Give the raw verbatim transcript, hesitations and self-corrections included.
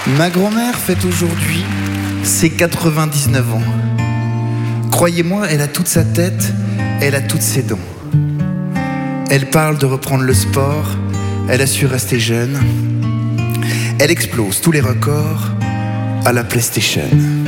Ma grand-mère fête aujourd'hui ses quatre-vingt-dix-neuf ans. Croyez-moi, elle a toute sa tête, elle a toutes ses dents. Elle parle de reprendre le sport, elle a su rester jeune. Elle explose tous les records à la PlayStation.